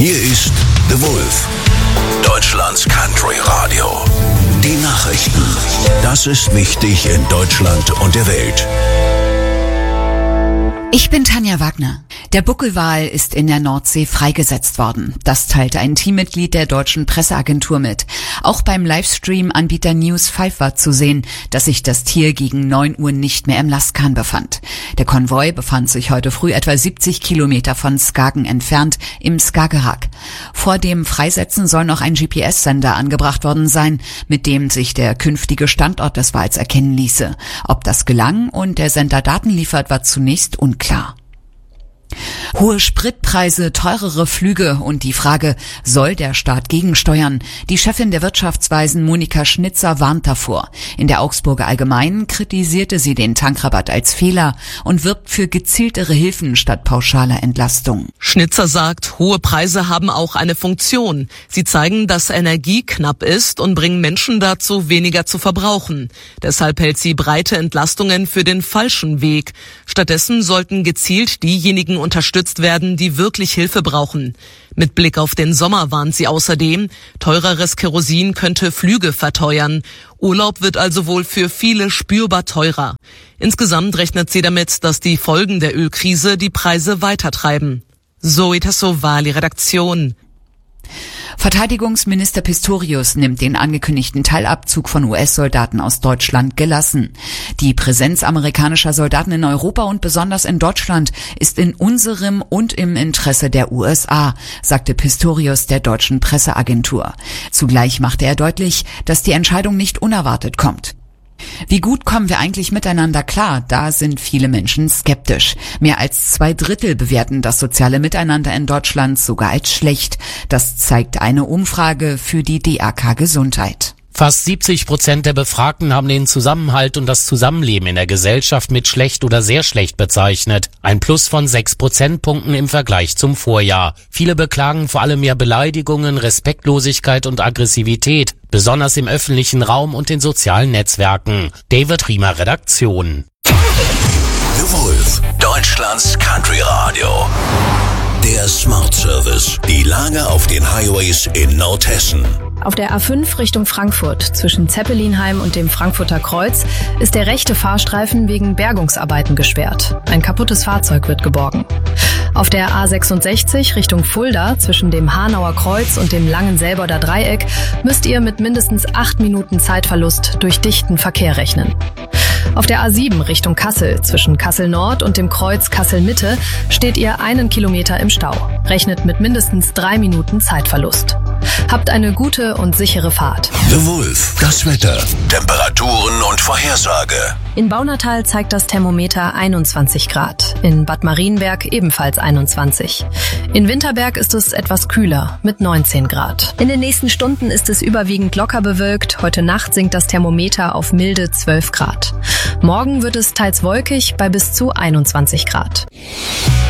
Hier ist The Wolf, Deutschlands Country Radio. Die Nachrichten. Das ist wichtig in Deutschland und der Welt. Ich bin Tanja Wagner. Der Buckelwal ist in der Nordsee freigesetzt worden. Das teilte ein Teammitglied der deutschen Presseagentur mit. Auch beim Livestream-Anbieter News5 war zu sehen, dass sich das Tier gegen 9 Uhr nicht mehr im Laskan befand. Der Konvoi befand sich heute früh etwa 70 Kilometer von Skagen entfernt im Skagerrak. Vor dem Freisetzen soll noch ein GPS-Sender angebracht worden sein, mit dem sich der künftige Standort des Wals erkennen ließe. Ob das gelang und der Sender Daten liefert, war zunächst unklar. Hohe Spritpreise, teurere Flüge und die Frage, soll der Staat gegensteuern? Die Chefin der Wirtschaftsweisen Monika Schnitzer warnt davor. In der Augsburger Allgemeinen kritisierte sie den Tankrabatt als Fehler und wirbt für gezieltere Hilfen statt pauschaler Entlastung. Schnitzer sagt, hohe Preise haben auch eine Funktion. Sie zeigen, dass Energie knapp ist und bringen Menschen dazu, weniger zu verbrauchen. Deshalb hält sie breite Entlastungen für den falschen Weg. Stattdessen sollten gezielt diejenigen unterstützt werden, die wirklich Hilfe brauchen. Mit Blick auf den Sommer warnt sie außerdem, teureres Kerosin könnte Flüge verteuern. Urlaub wird also wohl für viele spürbar teurer. Insgesamt rechnet sie damit, dass die Folgen der Ölkrise die Preise weitertreiben. Zoe Tassovali, Redaktion. Verteidigungsminister Pistorius nimmt den angekündigten Teilabzug von US-Soldaten aus Deutschland gelassen. Die Präsenz amerikanischer Soldaten in Europa und besonders in Deutschland ist in unserem und im Interesse der USA, sagte Pistorius der deutschen Presseagentur. Zugleich machte er deutlich, dass die Entscheidung nicht unerwartet kommt. Wie gut kommen wir eigentlich miteinander klar? Da sind viele Menschen skeptisch. Mehr als 2/3 bewerten das soziale Miteinander in Deutschland sogar als schlecht. Das zeigt eine Umfrage für die DAK Gesundheit. Fast 70% der Befragten haben den Zusammenhalt und das Zusammenleben in der Gesellschaft mit schlecht oder sehr schlecht bezeichnet. Ein Plus von 6 Prozentpunkten im Vergleich zum Vorjahr. Viele beklagen vor allem mehr Beleidigungen, Respektlosigkeit und Aggressivität, besonders im öffentlichen Raum und den sozialen Netzwerken. David Riemer, Redaktion. The Wolf, Deutschlands Country Radio. Der Smart Service. Die Lage auf den Highways in Nordhessen. Auf der A5 Richtung Frankfurt zwischen Zeppelinheim und dem Frankfurter Kreuz ist der rechte Fahrstreifen wegen Bergungsarbeiten gesperrt. Ein kaputtes Fahrzeug wird geborgen. Auf der A66 Richtung Fulda zwischen dem Hanauer Kreuz und dem Langenselboder Dreieck müsst ihr mit mindestens 8 Minuten Zeitverlust durch dichten Verkehr rechnen. Auf der A7 Richtung Kassel zwischen Kassel Nord und dem Kreuz Kassel Mitte steht ihr 1 Kilometer im Stau. Rechnet mit mindestens 3 Minuten Zeitverlust. Habt eine gute und sichere Fahrt. The Wolf, das Wetter, Temperaturen und Vorhersage. In Baunatal zeigt das Thermometer 21 Grad. In Bad Marienberg ebenfalls 21. In Winterberg ist es etwas kühler mit 19 Grad. In den nächsten Stunden ist es überwiegend locker bewölkt. Heute Nacht sinkt das Thermometer auf milde 12 Grad. Morgen wird es teils wolkig bei bis zu 21 Grad.